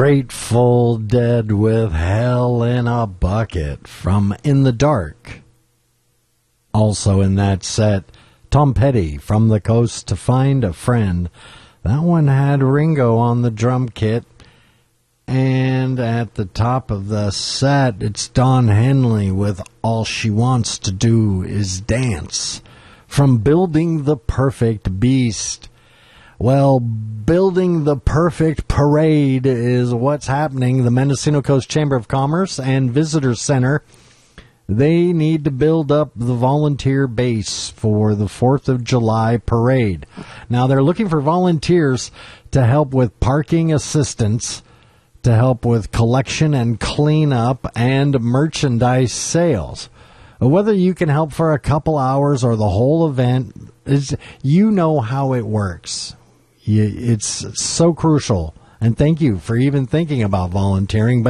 Grateful Dead with Hell in a Bucket from In the Dark. Also in that set, Tom Petty, From the Coast to Find a Friend. That one had Ringo on the drum kit. And at the top of the set, it's Don Henley with All She Wants to Do Is Dance from Building the Perfect Beast. Well, building the perfect parade is what's happening. The Mendocino Coast Chamber of Commerce and Visitor Center, they need to build up the volunteer base for the 4th of July parade. Now, they're looking for volunteers to help with parking assistance, to help with collection and cleanup, and merchandise sales. Whether you can help for a couple hours or the whole event, you know how it works. It's so crucial. And thank you for even thinking about volunteering.